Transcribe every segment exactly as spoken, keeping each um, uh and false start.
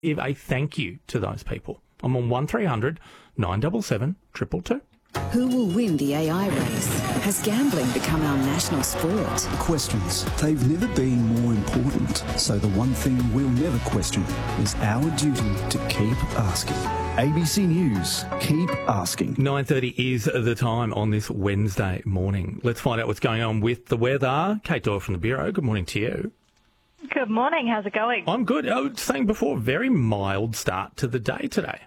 give a thank you to those people. I'm on one three hundred nine seven seven two two two. Who will win the A I race? Has gambling become our national sport? Questions. They've never been more important. So the one thing we'll never question is our duty to keep asking. A B C News, keep asking. nine thirty is the time on this Wednesday morning. Let's find out what's going on with the weather. Kate Doyle from the Bureau, good morning to you. Good morning. How's it going? I'm good. I was saying before, very mild start to the day today.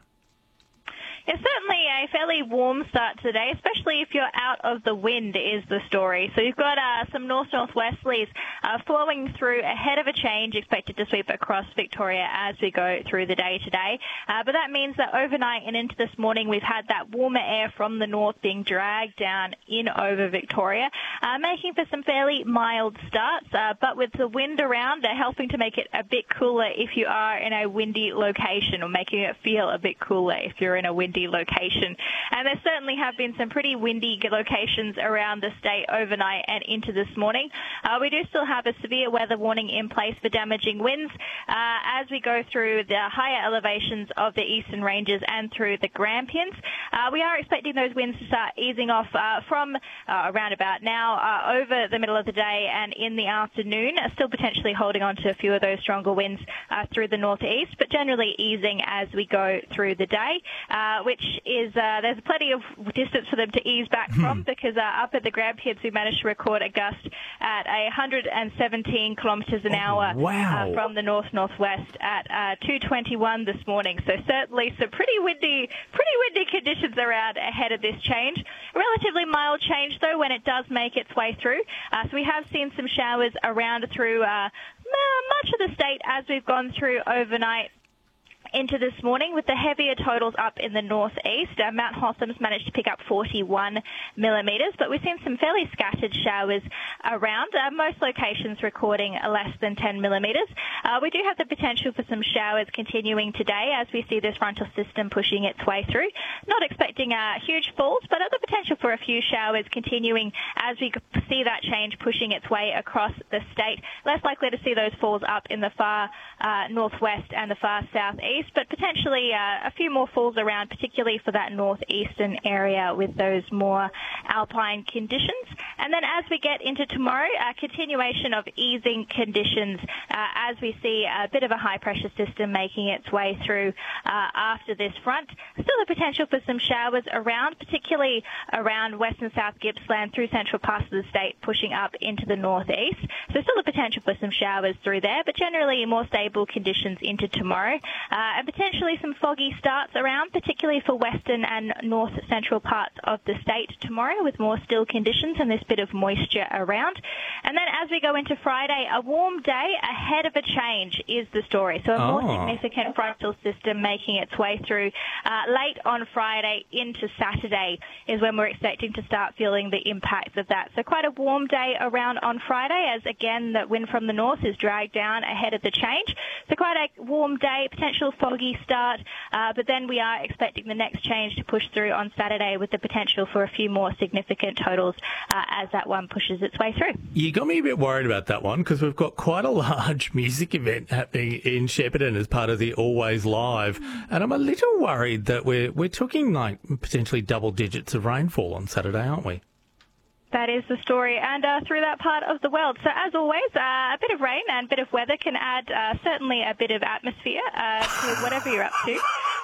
It's certainly a fairly warm start today, especially if you're out of the wind is the story. So you've got uh, some north-northwesterlies uh, flowing through ahead of a change expected to sweep across Victoria as we go through the day today. Uh, but that means that overnight and into this morning we've had that warmer air from the north being dragged down in over Victoria, uh, making for some fairly mild starts. Uh, but with the wind around, they're helping to make it a bit cooler if you are in a windy location, or making it feel a bit cooler if you're in a windy location. And there certainly have been some pretty windy locations around the state overnight and into this morning. Uh, we do still have a severe weather warning in place for damaging winds uh, as we go through the higher elevations of the eastern ranges and through the Grampians. Uh, we are expecting those winds to start easing off uh, from uh, around about now uh, over the middle of the day and in the afternoon, uh, still potentially holding on to a few of those stronger winds uh, through the northeast, but generally easing as we go through the day, uh, which is uh, there's plenty of distance for them to ease back from, because uh, up at the Grampians we managed to record a gust at a one hundred seventeen kilometres an hour oh, wow. uh, from the north-northwest at uh, two twenty-one this morning. So certainly some pretty windy, pretty windy conditions around ahead of this change. A relatively mild change though when it does make its way through. Uh, so we have seen some showers around through uh, much of the state as we've gone through overnight into this morning, with the heavier totals up in the northeast. Uh, Mount Hotham's managed to pick up forty-one millimetres, but we've seen some fairly scattered showers around, uh, most locations recording less than ten millimetres. Uh, we do have the potential for some showers continuing today as we see this frontal system pushing its way through. Not expecting uh, huge falls, but the potential for a few showers continuing as we see that change pushing its way across the state. Less likely to see those falls up in the far uh, northwest and the far southeast, but potentially uh, a few more falls around, particularly for that northeastern area with those more alpine conditions. And then as we get into tomorrow, a continuation of easing conditions uh, as we see a bit of a high-pressure system making its way through uh, after this front. Still the potential for some showers around, particularly around west and south Gippsland through central parts of the state, pushing up into the northeast. So still the potential for some showers through there, but generally more stable conditions into tomorrow. Uh, and potentially some foggy starts around, particularly for western and north central parts of the state tomorrow, with more still conditions and this bit of moisture around. And then as we go into Friday, a warm day ahead of a change is the story. So a more Oh. significant frontal system making its way through uh, late on Friday into Saturday is when we're expecting to start feeling the impacts of that. So quite a warm day around on Friday, as again the wind from the north is dragged down ahead of the change. So quite a warm day, potential foggy start, uh, but then we are expecting the next change to push through on Saturday with the potential for a few more significant totals uh, as that one pushes its way through. You got me a bit worried about that one, because we've got quite a large music event happening in Shepparton as part of the Always Live, and I'm a little worried that we're we're talking like potentially double digits of rainfall on Saturday, aren't we? That is the story, and uh, through that part of the world. So as always, uh, a bit of rain and a bit of weather can add uh, certainly a bit of atmosphere uh, to whatever you're up to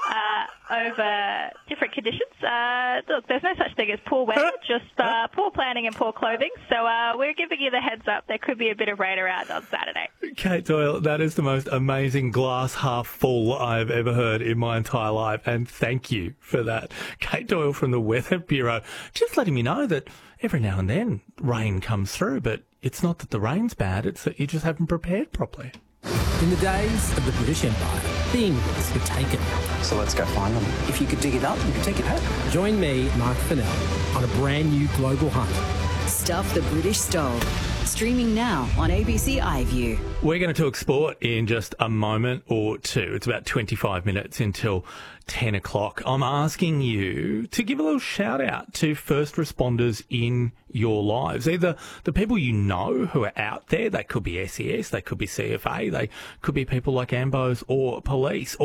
uh, over different conditions. Uh, look, there's no such thing as poor weather, just uh, poor planning and poor clothing. So uh, we're giving you the heads up. There could be a bit of rain around on Saturday. Kate Doyle, that is the most amazing glass half full I've ever heard in my entire life, and thank you for that. Kate Doyle from the Weather Bureau, just letting me know that every now and then rain comes through, but it's not that the rain's bad, it's that you just haven't prepared properly. In the days of the British Empire, things were taken. So let's go find them. If you could dig it up, you could take it home. Join me, Mark Fennell, on a brand new global hunt. Stuff the British stole. Streaming now on A B C iView. We're going to talk sport in just a moment or two. It's about twenty-five minutes until ten o'clock. I'm asking you to give a little shout out to first responders in your lives. Either the people you know who are out there, they could be S E S, they could be C F A, they could be people like Ambos or police.